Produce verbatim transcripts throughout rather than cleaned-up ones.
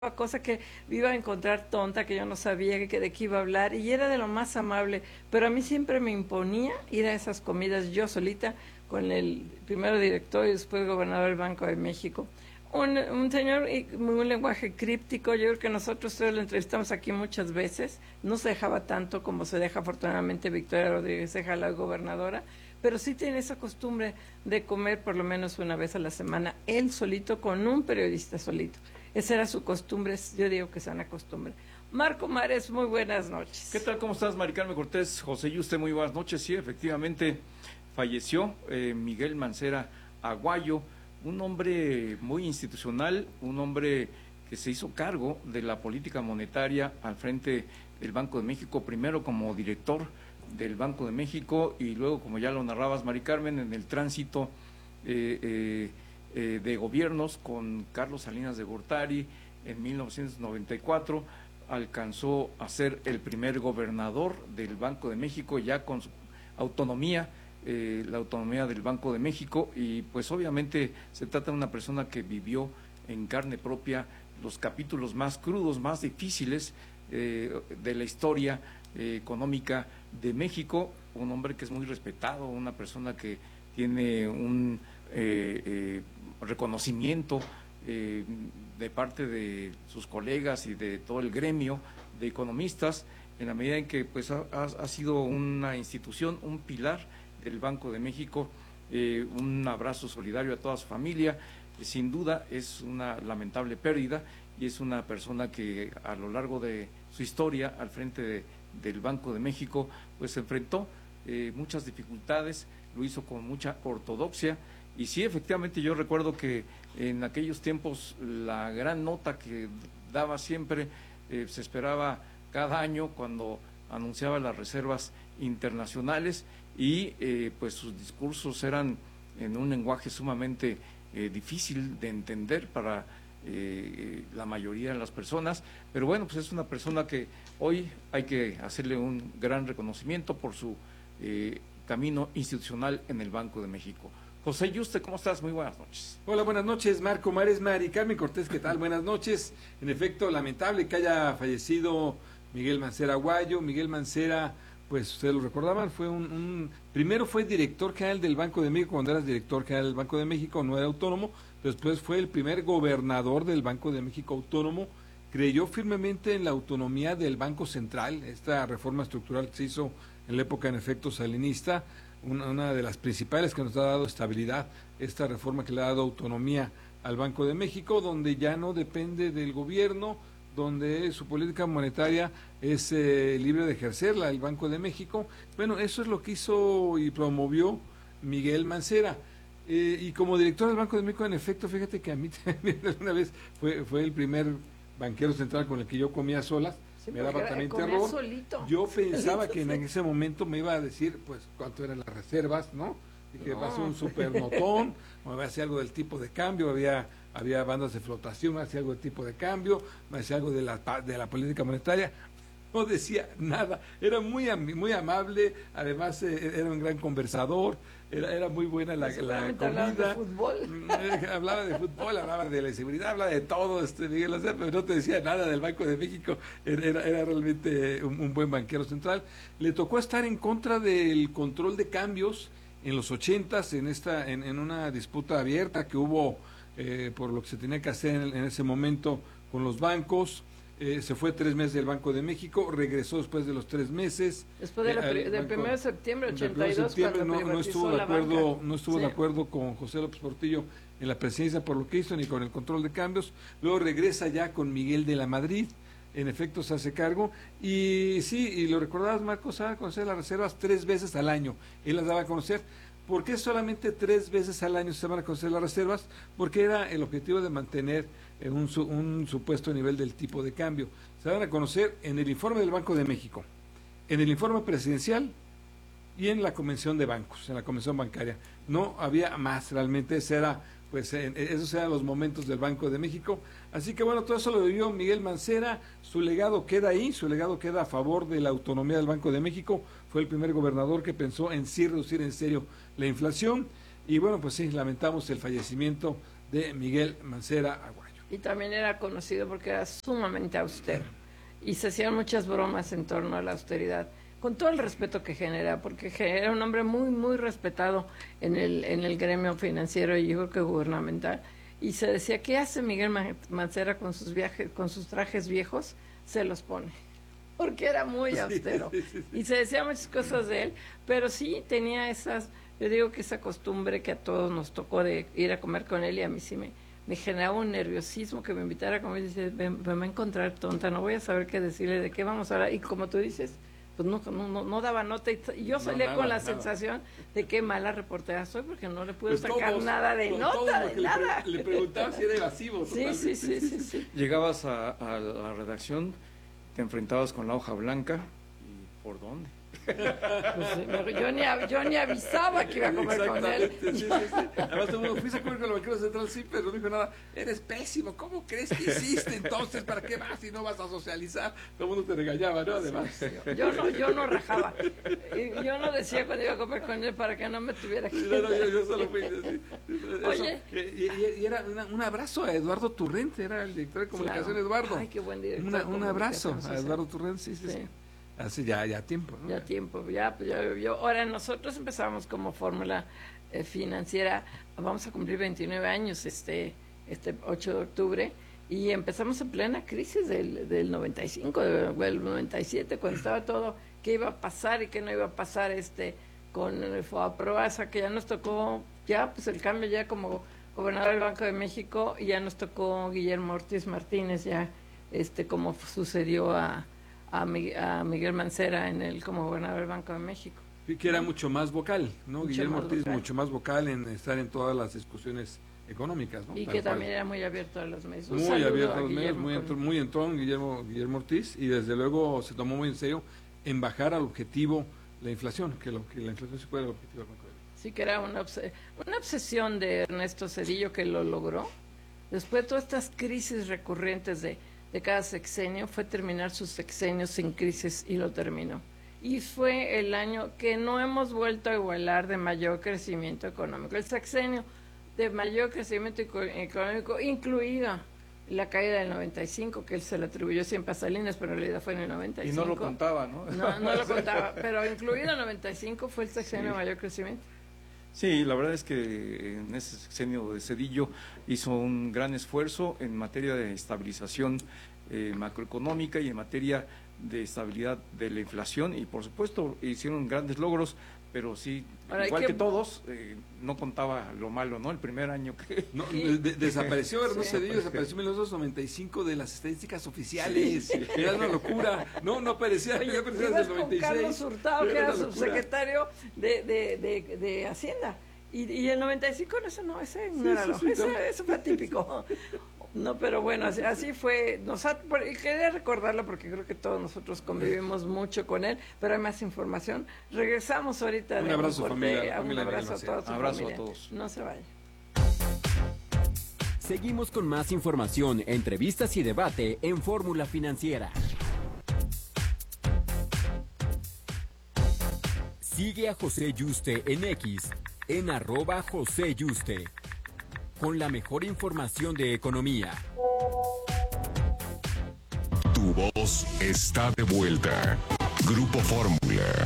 cosa que me iba a encontrar tonta, que yo no sabía que de qué iba a hablar, y era de lo más amable, pero a mí siempre me imponía ir a esas comidas yo solita con el primero director y después gobernador del Banco de México. Un, un señor con un lenguaje críptico. Yo creo que nosotros todos lo entrevistamos aquí muchas veces, no se dejaba tanto como se deja afortunadamente Victoria Rodríguez Ceja, la gobernadora, pero sí tiene esa costumbre de comer por lo menos una vez a la semana, él solito con un periodista solito. Esa era su costumbre, yo digo que es una costumbre. Marco Mares, muy buenas noches. ¿Qué tal? ¿Cómo estás, Mari Carmen Cortés? José Yuste, muy buenas noches. Sí, efectivamente, falleció eh, Miguel Mancera Aguayo, un hombre muy institucional, un hombre que se hizo cargo de la política monetaria al frente del Banco de México, primero como director del Banco de México y luego, como ya lo narrabas, Mari Carmen, en el tránsito eh, eh, eh, de gobiernos con Carlos Salinas de Gortari en mil novecientos noventa y cuatro, alcanzó a ser el primer gobernador del Banco de México, ya con su autonomía, eh, la autonomía del Banco de México, y pues obviamente se trata de una persona que vivió en carne propia los capítulos más crudos, más difíciles eh, de la historia eh, económica de México, un hombre que es muy respetado, una persona que tiene un eh, eh, reconocimiento eh, de parte de sus colegas y de todo el gremio de economistas, en la medida en que pues ha, ha sido una institución, un pilar del Banco de México. Eh, un abrazo solidario a toda su familia. Eh, sin duda es una lamentable pérdida y es una persona que a lo largo de su historia al frente de, del Banco de México pues enfrentó eh, muchas dificultades, lo hizo con mucha ortodoxia. Y sí, efectivamente, yo recuerdo que en aquellos tiempos la gran nota que daba siempre, eh, se esperaba cada año cuando anunciaba las reservas internacionales y eh, pues sus discursos eran en un lenguaje sumamente eh, difícil de entender para eh, la mayoría de las personas, pero bueno, pues es una persona que hoy hay que hacerle un gran reconocimiento por su eh, camino institucional en el Banco de México. José Yuste, ¿cómo estás? Muy buenas noches. Hola, buenas noches, Marco Mares, Mari Carmen Cortés, ¿qué tal? Buenas noches. En efecto, lamentable que haya fallecido Miguel Mancera Aguayo. Miguel Mancera, pues ustedes lo recordaban, fue un, un... primero fue director general del Banco de México, cuando eras director general del Banco de México, no era autónomo, después fue el primer gobernador del Banco de México autónomo, creyó firmemente en la autonomía del Banco Central, esta reforma estructural que se hizo en la época en efecto salinista, una, una de las principales que nos ha dado estabilidad, esta reforma que le ha dado autonomía al Banco de México, donde ya no depende del gobierno, donde su política monetaria es eh, libre de ejercerla el Banco de México. Bueno, eso es lo que hizo y promovió Miguel Mancera. Eh, y como director del Banco de México, en efecto, fíjate que a mí también una vez fue, fue el primer banquero central con el que yo comía solas. Sí, me daba también terror. Solito. Yo pensaba que en ese momento me iba a decir, pues, cuánto eran las reservas, ¿no? Dije, no. Va a ser un super notón, me va a hacer algo del tipo de cambio, había había bandas de flotación, me hacía algo del tipo de cambio, me hacía algo de la, de la política monetaria. No decía nada, era muy muy amable, además eh, era un gran conversador, era, era muy buena la, la comida. Hablaba de fútbol. Eh, hablaba de fútbol, hablaba de la inseguridad, hablaba de todo, este Miguel Mancera, pero no te decía nada del Banco de México, era, era realmente un, un buen banquero central. Le tocó estar en contra del control de cambios en los ochentas, en, esta, en, en una disputa abierta que hubo eh, por lo que se tenía que hacer en, en ese momento con los bancos. Eh, se fue tres meses del Banco de México, regresó después de los tres meses. Después de la, eh, del primero de septiembre de ochenta y dos, cuando no, no estuvo de acuerdo, no estuvo sí. de acuerdo con José López Portillo en la presidencia por lo que hizo, ni con el control de cambios. Luego regresa ya con Miguel de la Madrid, en efecto se hace cargo, y sí, y lo recordabas, Marcos, se daba a conocer las reservas tres veces al año, él las daba a conocer. ¿Por qué solamente tres veces al año se van a conocer las reservas? Porque era el objetivo de mantener un, un supuesto nivel del tipo de cambio. Se van a conocer en el informe del Banco de México, en el informe presidencial y en la Convención de Bancos, en la Convención Bancaria. No había más, realmente ese era, pues, en, esos eran los momentos del Banco de México. Así que bueno, todo eso lo vivió Miguel Mancera, su legado queda ahí, su legado queda a favor de la autonomía del Banco de México. Fue el primer gobernador que pensó en sí reducir en serio la inflación, y bueno, pues sí, lamentamos el fallecimiento de Miguel Mancera Aguayo. Y también era conocido porque era sumamente austero. Y se hacían muchas bromas en torno a la austeridad, con todo el respeto que genera, porque era un hombre muy, muy respetado en el, en el gremio financiero y yo creo que gubernamental. Y se decía, ¿qué hace Miguel Mancera con sus viajes, con sus trajes viejos? Se los pone, porque era muy austero. Sí, sí, sí. Y se decía muchas cosas de él, pero sí tenía esas, yo digo que esa costumbre que a todos nos tocó de ir a comer con él, y a mí sí me, me generaba un nerviosismo que me invitara a comer y dice, me, me va a encontrar tonta, no voy a saber qué decirle, de qué vamos a hablar. Y como tú dices, pues no, no, no, no daba nota, y yo salía no, nada, con la nada. sensación de qué mala reportera soy, porque no le pude pues sacar todos, nada de nota, de nada. Le, pre le preguntaba si era evasivo. Sí, sí, sí, sí, sí. Llegabas a, a la redacción, te enfrentabas con la hoja blanca, ¿y por dónde? Pues, yo, ni, yo ni avisaba que iba a comer con él. Sí, sí, sí. Además, todo el mundo, fuiste a comer con el banquero central, sí, pero no dijo nada. Eres pésimo, ¿cómo crees que hiciste entonces? ¿Para qué vas si no vas a socializar? Todo el mundo te regañaba, ¿no? Además. Yo no, yo no rajaba. Yo no decía cuando iba a comer con él para que no me tuviera que... No, no, yo, yo solo fui... Eso. Oye. Y, y, y era una, un abrazo a Eduardo Turrente, era el director de comunicación, claro. Eduardo. Ay, qué buen director. Una, un abrazo a Eduardo Turrente, sí, sí, sí. sí. Hace ya, ya tiempo, ¿no? Ya tiempo, ya, ya, ya. Ahora, nosotros empezamos como fórmula eh, financiera, vamos a cumplir veintinueve años este este ocho de octubre, y empezamos en plena crisis del, del noventa y cinco, del noventa y siete, cuando estaba todo, qué iba a pasar y qué no iba a pasar este con el FOAPROASA, que ya nos tocó, ya pues el cambio ya como gobernador del Banco de México, y ya nos tocó Guillermo Ortiz Martínez, ya este como sucedió a A Miguel Mancera en el como gobernador del Banco de México. Y que era mucho más vocal, ¿no? Mucho Guillermo Ortiz vocal. mucho más vocal en estar en todas las discusiones económicas, ¿no? Y Tal que cual. también era muy abierto a los medios. Muy abierto a los medios, muy, con... muy entrón Guillermo, Guillermo Ortiz, y desde luego se tomó muy en serio en bajar al objetivo la inflación, que, lo, que la inflación se puede el objetivo del Banco de México. Sí, que era una, obs una obsesión de Ernesto Zedillo, que lo logró. Después de todas estas crisis recurrentes de de cada sexenio, fue terminar sus sexenios sin crisis, y lo terminó. Y fue el año que no hemos vuelto a igualar de mayor crecimiento económico. El sexenio de mayor crecimiento económico, incluida la caída del noventa y cinco, que él se le atribuyó siempre a Salinas, pero en realidad fue en el noventa y cinco. Y no lo contaba, ¿no? No, no lo contaba, pero incluido el noventa y cinco fue el sexenio sí. de mayor crecimiento. Sí, la verdad es que en ese sexenio de Zedillo hizo un gran esfuerzo en materia de estabilización eh, macroeconómica y en materia de estabilidad de la inflación, y por supuesto hicieron grandes logros, pero sí, Ahora, igual que... que todos, eh, no contaba lo malo, ¿no? El primer año que... No, de, desapareció, Ernesto sí. Zedillo desapareció en mil novecientos noventa y cinco de las estadísticas oficiales, sí, sí. Era una locura, no, no aparecía, Oye, no aparecía desde el noventa y seis. Carlos Hurtado, que era subsecretario de, de, de, de Hacienda, y, y el noventa y cinco, no, eso no, ese no sí, era lo, sí, eso, no. eso fue típico. No, pero bueno, así, así fue. Nos ha, quería recordarlo porque creo que todos nosotros convivimos mucho con él, pero hay más información. Regresamos ahorita. Un abrazo, un familia, un familia abrazo a todos. Un abrazo a todos. No se vayan. Seguimos con más información, entrevistas y debate en Fórmula Financiera. Sigue a José Yuste en X, en arroba José Yuste, con la mejor información de economía. Tu voz está de vuelta. Grupo Fórmula.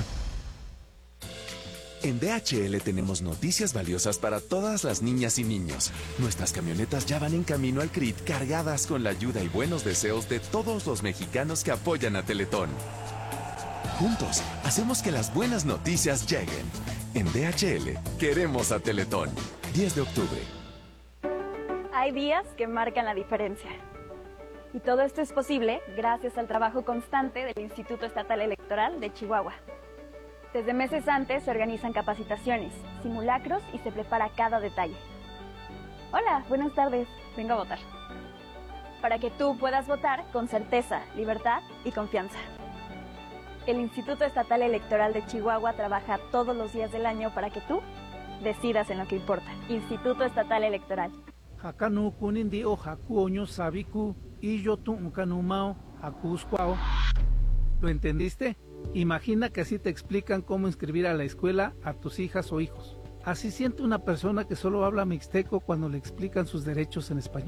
En D H L tenemos noticias valiosas para todas las niñas y niños. Nuestras camionetas ya van en camino al C R I T cargadas con la ayuda y buenos deseos de todos los mexicanos que apoyan a Teletón. Juntos, hacemos que las buenas noticias lleguen. En D H L, queremos a Teletón. diez de octubre. Hay días que marcan la diferencia. Y todo esto es posible gracias al trabajo constante del Instituto Estatal Electoral de Chihuahua. Desde meses antes se organizan capacitaciones, simulacros y se prepara cada detalle. Hola, buenas tardes, vengo a votar. Para que tú puedas votar con certeza, libertad y confianza. El Instituto Estatal Electoral de Chihuahua trabaja todos los días del año para que tú decidas en lo que importa. Instituto Estatal Electoral. Hakanu kunindi o hakuoño sabiku y yo tu unkanumao hakuscuao. ¿Lo entendiste? Imagina que así te explican cómo inscribir a la escuela a tus hijas o hijos. Así siente una persona que solo habla mixteco cuando le explican sus derechos en español.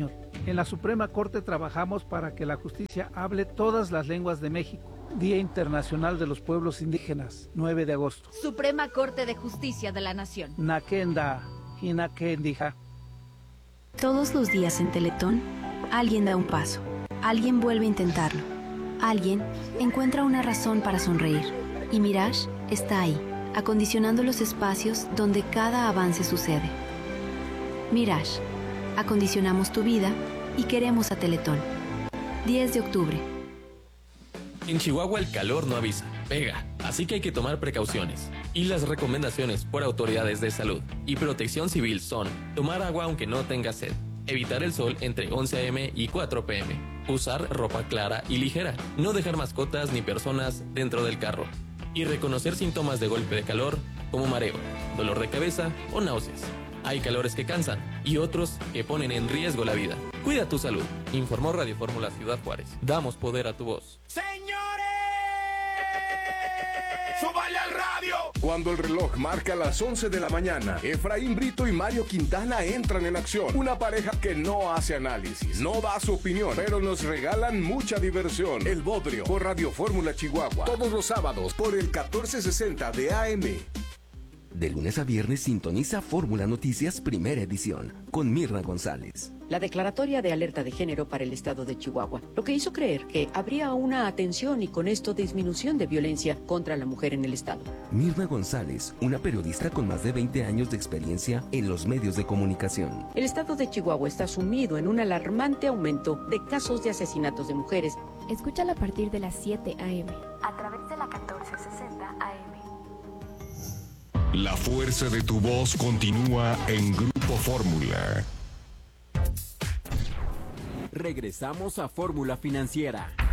En la Suprema Corte trabajamos para que la justicia hable todas las lenguas de México. Día Internacional de los Pueblos Indígenas, nueve de agosto. Suprema Corte de Justicia de la Nación. Nakenda, Hinakendija. Todos los días en Teletón, alguien da un paso, alguien vuelve a intentarlo, alguien encuentra una razón para sonreír. Y Mirage está ahí, acondicionando los espacios donde cada avance sucede. Mirage, acondicionamos tu vida y queremos a Teletón. diez de octubre. En Chihuahua el calor no avisa, pega, así que hay que tomar precauciones. Y las recomendaciones por autoridades de salud y protección civil son: tomar agua aunque no tenga sed, evitar el sol entre once a eme y cuatro pe eme, usar ropa clara y ligera, no dejar mascotas ni personas dentro del carro, y reconocer síntomas de golpe de calor como mareo, dolor de cabeza o náuseas. Hay calores que cansan y otros que ponen en riesgo la vida. Cuida tu salud, informó Radio Fórmula Ciudad Juárez. Damos poder a tu voz. ¡Señores! ¡Súbale al radio! Cuando el reloj marca las once de la mañana, Efraín Brito y Mario Quintana entran en acción. Una pareja que no hace análisis, no da su opinión, pero nos regalan mucha diversión. El Bodrio, por Radio Fórmula Chihuahua. Todos los sábados por el catorce sesenta de A M. De lunes a viernes sintoniza Fórmula Noticias Primera Edición con Mirna González. La declaratoria de alerta de género para el estado de Chihuahua, lo que hizo creer que habría una atención y con esto disminución de violencia contra la mujer en el estado. Mirna González, una periodista con más de veinte años de experiencia en los medios de comunicación. El estado de Chihuahua está sumido en un alarmante aumento de casos de asesinatos de mujeres. Escúchala a partir de las siete a eme. A través de la catorce sesenta a eme. La fuerza de tu voz continúa en Grupo Fórmula. Regresamos a Fórmula Financiera.